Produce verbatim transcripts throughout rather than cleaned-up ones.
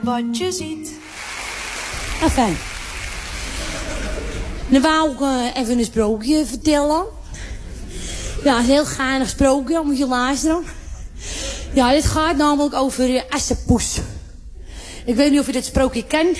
Wat je ziet. Ah, fijn. Dan wou ik uh, even een sprookje vertellen. Ja, een heel geinig sprookje, moet je luisteren. Ja, dit gaat namelijk over uh, Assepoes. Ik weet niet of je dit sprookje kent.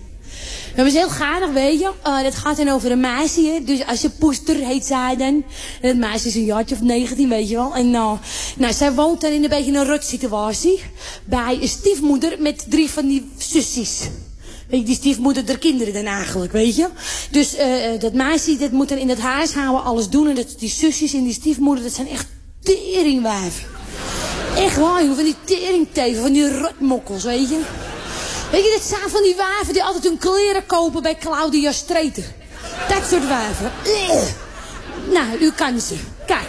Dat is heel geinig, weet je. Uh, dat gaat dan over een meisje, hè. Dus Assepoester heet zij dan. En het meisje is een jaartje of negentien, weet je wel. En uh, nou, zij woont dan in een beetje een rotsituatie. Bij een stiefmoeder met drie van die sussies. Weet je, die stiefmoeder, der kinderen dan eigenlijk, weet je. Dus uh, dat meisje, dat moet dan in het huishouden alles doen. En dat, die sussies en die stiefmoeder, dat zijn echt teringwijven. Echt waar, joh, van die teringteven, van die rotmokkels, weet je. Weet je, dit zijn van die wijven die altijd hun kleren kopen bij Claudia Streeter. Dat soort wijven. Ugh. Nou, u kan ze. Kijk.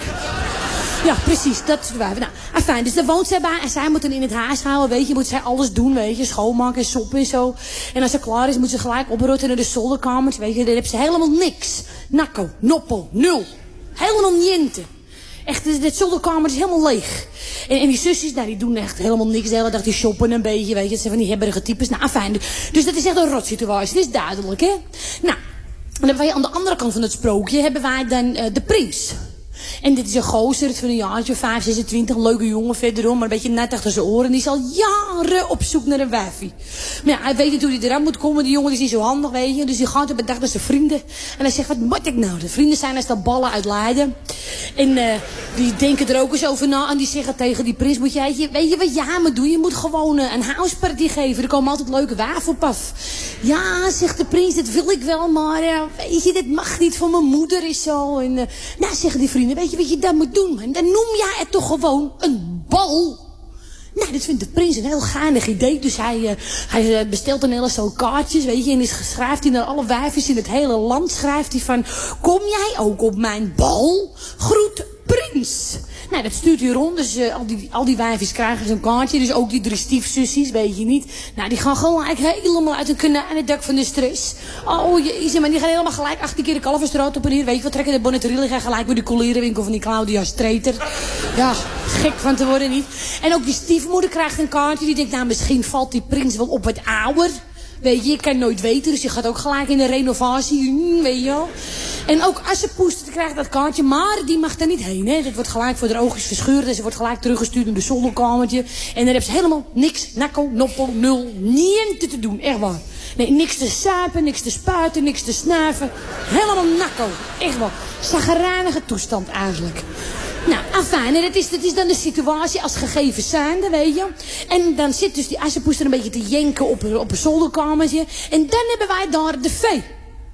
Ja, precies, dat soort wijven. Nou, afijn, dus daar woont zij bij en zij moet dan in het huis houden, weet je. Moet zij alles doen, weet je. Schoonmaken en soppen en zo. En als ze klaar is, moet ze gelijk oprotten naar de zolderkamers, weet je. Dan heeft ze helemaal niks. Nakko, noppel, nul. Helemaal niente. Echt, dit zolderkamer is helemaal leeg. En, en die zusjes, nou, die doen echt helemaal niks de hele dag. Die shoppen een beetje, weet je. Dat zijn van die hebberige types. Nou, fijn. Dus dat is echt een rotsituatie. Dat is duidelijk, hè. Nou, dan hebben wij aan de andere kant van het sprookje, hebben wij dan uh, de prins. En dit is een gozer, het van een jaartje, vijf, zesentwintig, een leuke jongen verderom, maar een beetje net achter zijn oren. Die is al jaren op zoek naar een wijfie. Maar ja, hij weet niet hoe hij eraan moet komen. Die jongen die is niet zo handig, weet je. Dus die gaat op een dag naar zijn vrienden. En hij zegt, wat moet ik nou? De vrienden zijn als dat ballen uit Leiden. En uh, die denken er ook eens over na. En die zeggen tegen die prins, moet jij, weet je wat jij moet doen? Je moet gewoon uh, een houseparty geven. Er komen altijd leuke wijven op af. Ja, zegt de prins, dat wil ik wel, maar uh, weet je, dit mag niet van mijn moeder is zo. En uh, nou, zeggen die vrienden, weet je wat je dan moet doen, man? Dan noem jij het toch gewoon een bal? Nou, dat vindt de prins een heel geinig idee. Dus hij, uh, hij bestelt een hele stel kaartjes, weet je. En is, schrijft hij naar alle wijfjes in het hele land. Schrijft hij van, kom jij ook op mijn bal? Groet prins. Nou, dat stuurt hij rond. Dus uh, al, die, al die wijfjes krijgen zo'n kaartje. Dus ook die drie stiefzussies, weet je niet. Nou, die gaan gelijk helemaal uit hun kananendak van de stress. Oh, jezus, maar die gaan helemaal gelijk achttien keer de Kalverstraat op en hier. Weet je wat, trekken de bonneterie, gaan gelijk bij de colierenwinkel van die Claudia Streeter. Ja, gek van te worden niet. En ook die stiefmoeder krijgt een kaartje. Die denkt, nou, misschien valt die prins wel op wat ouder. Weet je, je kan nooit weten, dus je gaat ook gelijk in de renovatie, weet je wel. En ook Assepoes krijgt dat kaartje, maar die mag er niet heen, hè. Dat wordt gelijk voor de oogjes verscheurd en ze wordt gelijk teruggestuurd in de zolderkamertje. En dan hebben ze helemaal niks, nakko, noppel, nul, niente te doen, echt waar. Nee, niks te suipen, niks te spuiten, niks te snuiven. Helemaal nakko, echt waar. Chagrijnige toestand eigenlijk. Nou, afijn, en dat is, dat is dan de situatie als gegeven zijnde, weet je. En dan zit dus die Assepoes er een beetje te jenken op, op een zolderkamertje. En dan hebben wij daar de vee.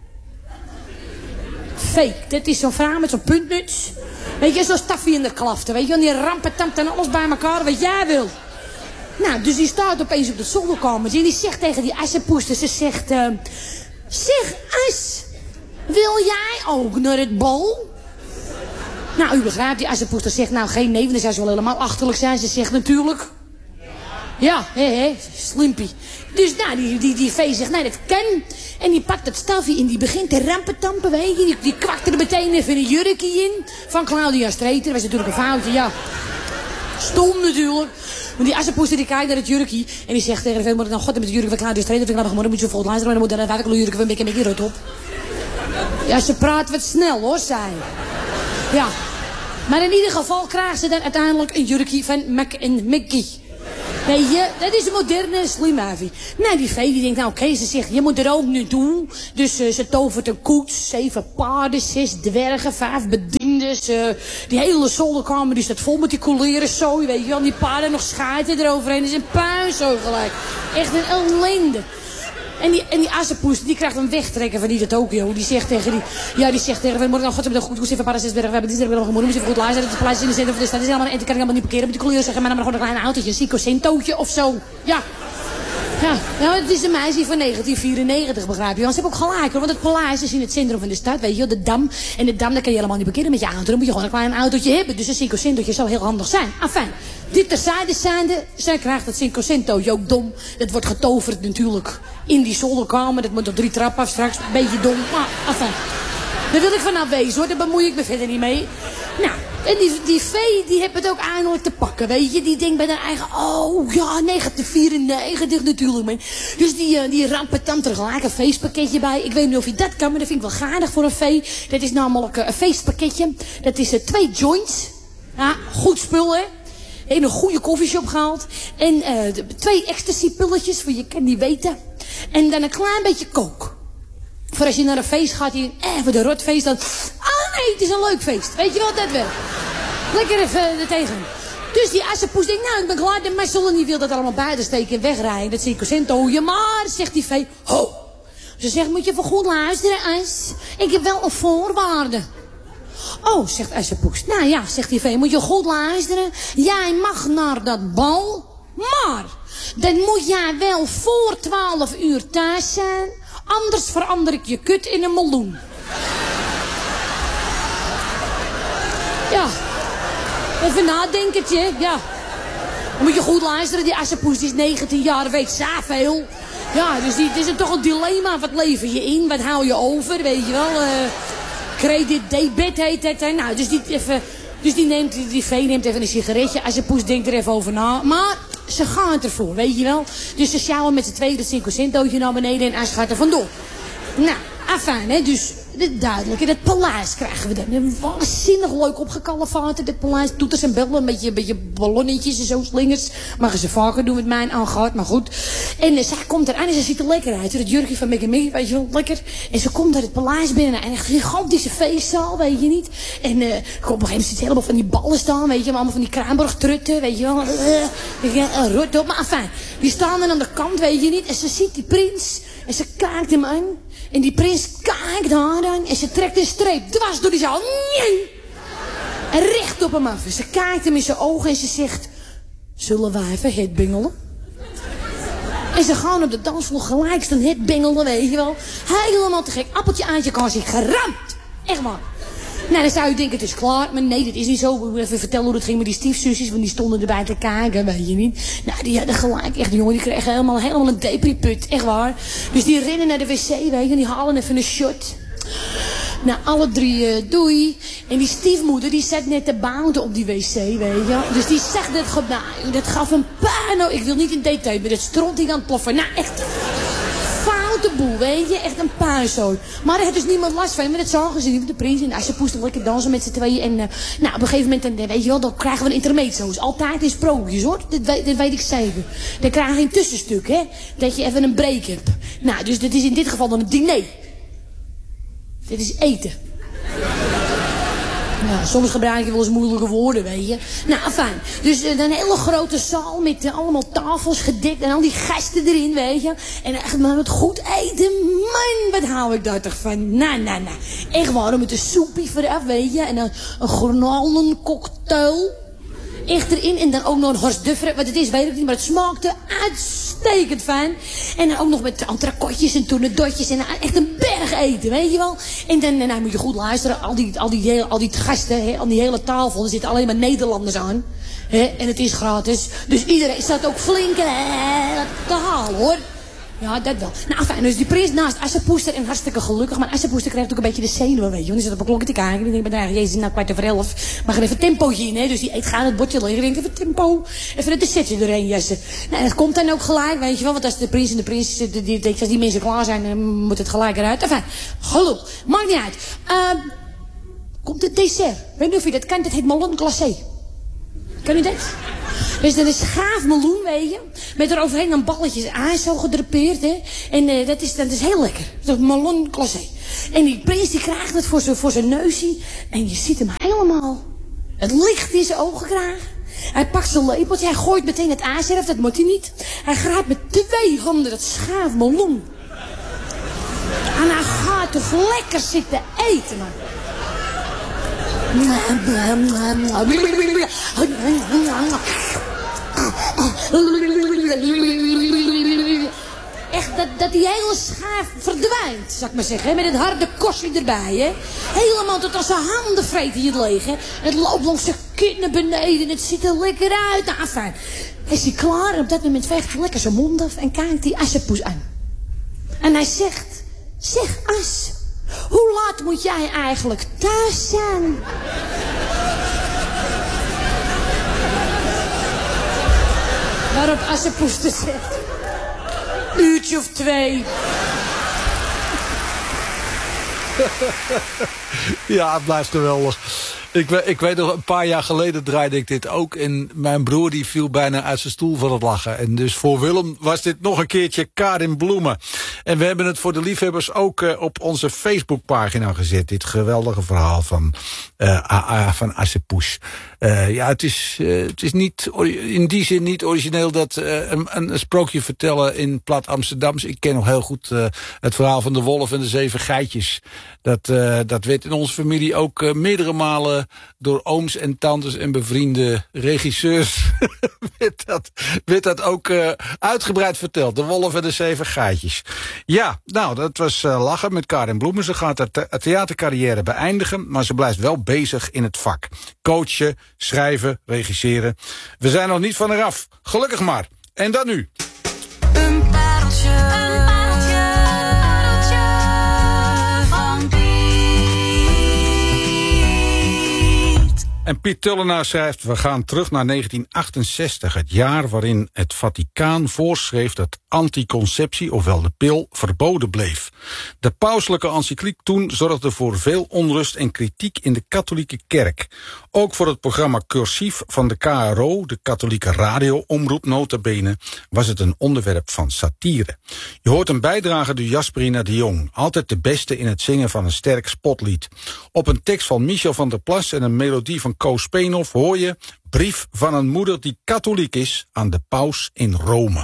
Vee, dat is zo'n vrouw met zo'n puntmuts. Weet je, zo'n Taffie in de klaften, weet je. En die rampetampt en alles bij elkaar, wat jij wil. Nou, dus die staat opeens op het zolderkamertje. En die zegt tegen die Assepoes, ze zegt... Uh, zeg, As, wil jij ook naar het bal? Nou, u begrijpt, die Assepoester zegt nou geen nee, want dan zou ze wel helemaal achterlijk zijn. Ze zegt natuurlijk... Ja, hé, hé, slimpie. Dus nou, die, die, die vee zegt, nee, dat kan. En die pakt dat stafje en die begint te rampetampen, weet je. Die, die kwakt er meteen even een jurkje in. Van Claudia Streeter, dat was natuurlijk een foutje, ja. Stom natuurlijk. Want die Assepoester die kijkt naar het jurkje. En die zegt tegen de vee, moet ik nou god met het jurkje van Claudia Streeter. Vind ik nou gewoon, dan moet je zo vol luisteren. Maar dan moet dan een vijf jurkje van Mickey Mickey rot op. Ja, ze praat wat snel, hoor, zij. Ja, maar in ieder geval krijgt ze dan uiteindelijk een jurkje van Mac en Mickey. Weet je, dat is een moderne slimavie. Nou, die vee die denkt, nou oké, okay, ze zegt, je moet er ook nu toe. Dus uh, ze tovert een koets, zeven paarden, zes dwergen, vijf bediendes. Uh, die hele zolderkamer die staat vol met die coleren zooi, weet je wel. Die paarden nog schaarten eroverheen, dat is een puinzooi gelijk. Echt een ellende. En die, en die Assepoes, die krijgt een wegtrekken van die dat ook, joh. Die zegt tegen die... Ja, die zegt tegen... Morgen, god, we hebben goed, goed, even paarden, zes dwergen, we hebben dit, we hebben nog een moeder, moet even goed luisteren. Het plaats in de centrum van de stad is helemaal... En die kan ik helemaal niet parkeren. Maar die coleren zeggen, maar dan maar gewoon een klein autootje, een Cinquecentootje of zo. Ja. Ja, nou, het is een meisje van negentien vierennegentig, begrijp je. Want ze hebben ook gelijk, hoor. Want het paleis is in het centrum van de stad, weet je wel. De Dam. En de Dam, daar kan je helemaal niet parkeren met je auto. Dan moet je gewoon een klein autootje hebben. Dus een Cinquecentootje zou heel handig zijn. Afijn. Dit terzijde zijnde, zij krijgt het Cinquecentootje ook dom. Dat wordt getoverd natuurlijk in die zolderkamer. Dat moet op drie trappen af straks. Een beetje dom. Maar, afijn. Daar wil ik vanaf wezen, hoor. Daar bemoei ik me verder niet mee. Nou... En die, die vee, die heeft het ook eindelijk te pakken, weet je. Die denkt bij haar eigen, oh ja, negentien vierennegentig natuurlijk, man. Dus die, uh, die ramt dan tegelijk een feestpakketje bij. Ik weet niet of je dat kan, maar dat vind ik wel gaanig voor een vee. Dat is namelijk uh, een feestpakketje. Dat is uh, twee joints. Ja, goed spul, hè. In een goede koffieshop gehaald. En uh, de, twee ecstasy-pilletjes, voor je kan die weten. En dan een klein beetje kook. Voor als je naar een feest gaat, hier, even de rotfeest, dan... Ah nee, het is een leuk feest. Weet je wat dat wel? Lekker even er tegen. Dus die assenpoes denkt, nou, ik ben klaar. De mazzel die wil dat allemaal buiten steken en wegrijden. Dat zie ik centoje. Maar, zegt die vee, ho. Ze zegt, moet je even goed luisteren, As. Ik heb wel een voorwaarde. Oh, zegt Assenpoes. Nou ja, zegt die vee, moet je goed luisteren. Jij mag naar dat bal, maar dan moet jij wel voor twaalf uur thuis zijn. Anders verander ik je kut in een meloen. Ja, even nadenkertje, ja. Dan moet je goed luisteren, die Assenpoes die is negentien jaar, weet zoveel. Ja, dus die, het is toch een dilemma. Wat lever je in, wat hou je over, weet je wel. Uh, credit, debit heet het. Hè? Nou, dus die, even, dus die, neemt, die, die vee neemt even een sigaretje. Assenpoes denkt er even over na. Maar ze gaan ervoor, weet je wel. Dus ze sjouwen met z'n tweeën dat cinco centootje naar beneden en As gaat er vandoor. Nou, afijn, hè, dus duidelijk. In het paleis krijgen we dan. Een waanzinnig leuk opgekalefaten, dit paleis. Toeters en bellen, een beetje, een beetje ballonnetjes en zo, slingers. Mogen ze vaker doen met mij aangaat, maar goed. En uh, zij komt eraan en ze ziet er lekker uit. Het jurkje van Mickey Mickey, weet je wel, lekker. En ze komt uit het paleis binnen en een gigantische feestzaal, weet je niet. En uh, op een gegeven moment zit helemaal van die ballen staan, weet je wel. Allemaal van die Kruinborg-trutten, weet je wel. Uh, uh, rot op, maar afijn. Die staan dan aan de kant, weet je niet. En ze ziet die prins en ze kijkt hem aan. En die prins kijkt haar aan en ze trekt een streep dwars door die zaal. Nee! En recht op hem af. En ze kijkt hem in zijn ogen en ze zegt... Zullen wij even headbingelen? En ze gaan op de dansvloer gelijk staan headbingelen, weet je wel. Helemaal te gek. Appeltje aantje kan zich geramd. Echt waar. Nou, dan zou je denken, het is klaar. Maar nee, dat is niet zo. Ik moet even vertellen hoe het ging met die stiefzusjes. Want die stonden erbij te kijken, weet je niet. Nou, die hadden gelijk, echt, jongen, die kregen helemaal, helemaal een depri-put. Echt waar. Dus die rennen naar de wc, weet je. En die halen even een shot. Nou, alle drie, uh, doei. En die stiefmoeder, die zat net te bouwen op die wc, weet je. Dus die zegt dat, nou, dat gaf een puinhoop. Ik wil niet in detail, maar dat stront hij aan het plafond. Nou, echt... de boel, weet je, echt een puinzooi. Maar daar had dus niemand last van, maar dat zagen ze niet. De prins en Assenpoes lekker dansen met z'n tweeën. En uh, nou, op een gegeven moment, dan, weet je wel, dan krijgen we een intermezzo's. Altijd in sprookjes, hoor. Dat weet, dat weet ik zeker. Dan krijg je een tussenstuk, hè. Dat je even een break hebt. Nou, dus dit is in dit geval dan een diner. Dit is eten. Ja, soms gebruik je wel eens moeilijke woorden, weet je. Nou, fijn. Dus uh, een hele grote zaal met uh, allemaal tafels gedekt en al die gasten erin, weet je. En echt maar met goed eten, man, wat hou ik daar toch van. Nou, nou, nou. Echt waar, met een soepie vooraf, weet je. En dan een garnalencocktail. Echt erin. En dan ook nog een Horst Dufferen. Wat het is, weet ik niet. Maar het smaakte uitstekend fijn. En dan ook nog met entrecôtjes en tournedotjes. En echt een berg eten, weet je wel. En dan nou, moet je goed luisteren. Al die, al die, al die gasten, hè, al die hele tafel. Er zitten alleen maar Nederlanders aan. Hè, en het is gratis. Dus iedereen staat ook flink hè, te halen, hoor. Ja, dat wel. Nou, fijn. Dus die prins naast Assenpoester en hartstikke gelukkig. Maar Assenpoester krijgt ook een beetje de zenuwen, weet je. Want die zit op een klokje te kijken. En ik denk, jezus, nou kwart over elf. Maar er even tempootje in, hè. Dus die eet gaan het bordje liggen. Ik denk, even tempo. Even de setje erheen jassen. Nou, dat komt dan ook gelijk, weet je wel. Want als de prins en de prins, die, die, die, als die mensen klaar zijn, dan moet het gelijk eruit. Enfin, geluk. Maakt niet uit. Uh, komt het dessert. Weet je of je dat kan? Dat heet Melon glacé. Kan u dat? Dus dan is gaaf meloen, weet je. Met eroverheen dan balletjes aan zo gedrapeerd, hè. En uh, dat, is, dat is heel lekker. Dat melon glacé. En die prins die krijgt het voor zijn, voor zijn neusie. En je ziet hem helemaal het licht in zijn ogen krijgen. Hij pakt zijn lepeltje, hij gooit meteen het ijs eraf, dat moet hij niet. Hij grijpt met twee handen dat schaaf meloen. En hij gaat toch lekker zitten eten, man. Echt, dat, dat die hele schaaf verdwijnt, zou ik maar zeggen. Met het harde kostje erbij, hè. Helemaal tot als zijn handen vreten je het leeg, hè. Het loopt langs zijn kin naar beneden. Het ziet er lekker uit. Nou, fijn. Is hij klaar en op dat moment veegt hij lekker zijn mond af en kijkt die Assenpoes aan. En hij zegt, zeg As, hoe laat moet jij eigenlijk thuis zijn? Daarop Assepoes te zetten. Uurtje of twee. Ja, het blijft geweldig. Ik, ik weet nog, een paar jaar geleden draaide ik dit ook. En mijn broer die viel bijna uit zijn stoel van het lachen. En dus voor Willem was dit nog een keertje Karin Bloemen. En we hebben het voor de liefhebbers ook uh, op onze Facebookpagina gezet. Dit geweldige verhaal van, uh, van Assepoes. Uh, ja, het is, uh, het is niet, in die zin niet origineel dat uh, een, een sprookje vertellen in plat Amsterdams. Ik ken nog heel goed uh, het verhaal van de wolf en de zeven geitjes. Dat, uh, dat werd in onze familie ook uh, meerdere malen door ooms en tantes en bevriende regisseurs werd, dat, werd dat ook uh, uitgebreid verteld. De wolf en de zeven geitjes. Ja, nou, dat was uh, lachen met Karin Bloemen. Ze gaat haar the- theatercarrière beëindigen, maar ze blijft wel bezig in het vak. Coachen, schrijven, regisseren. We zijn nog niet van eraf. Gelukkig maar. En dan nu. Een pareltje, een pareltje, pareltje van Piet. En Piet Tullenaar schrijft: we gaan terug naar negentien achtenzestig, het jaar waarin het Vaticaan voorschreef dat anticonceptie, ofwel de pil, verboden bleef. De pauselijke encycliek toen zorgde voor veel onrust en kritiek in de katholieke kerk. Ook voor het programma Cursief van de K R O, de katholieke radio-omroep nota bene, was het een onderwerp van satire. Je hoort een bijdrage door Jasperina de Jong, altijd de beste in het zingen van een sterk spotlied. Op een tekst van Michel van der Plas en een melodie van Koos Speenhoff hoor je: brief van een moeder die katholiek is aan de paus in Rome.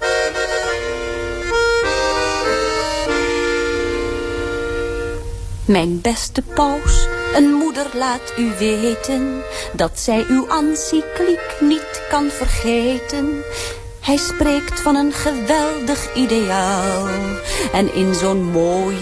Mijn beste paus, een moeder laat u weten dat zij uw encycliek niet kan vergeten. Hij spreekt van een geweldig ideaal en in zo'n mooie